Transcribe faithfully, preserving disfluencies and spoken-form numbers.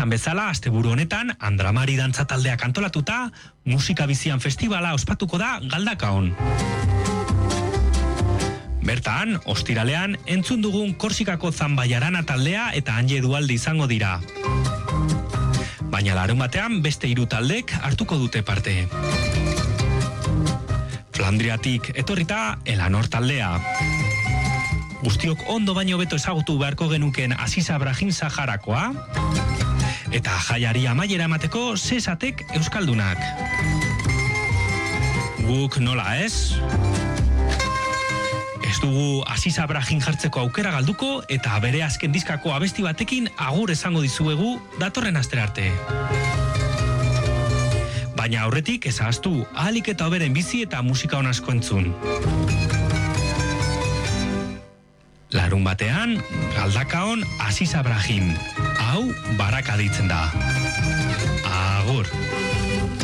esan bezala, asteburu honetan, Andramari dantza taldeak antolatuta, musika bizian festivala ospatuko da Galdakaon. Bertan, ostiralean, entzun dugun Korsikako Zanbaiarana taldea eta Anje Dualde izango dira. Baina larun batean, beste hiru taldek hartuko dute parte. Flandriatik etorrita, Elanor taldea. Guztiok ondo baino beto ezagutu beharko genuken Aziza Brahim Saharakoa, eta jaiari amaiera emateko Sesatek Euskaldunak. Guk nola ez? Ez dugu Aziza Brahim jartzeko aukera galduko, eta bere azken diskako abesti batekin agur esango dizuegu datorren astera arte. Baina aurretik ezaztu, ahalik eta hoberen bizi eta musika on asko entzun. Larun batean, Galdakaon Aziza Brahim. Hau, baraka ditzen da.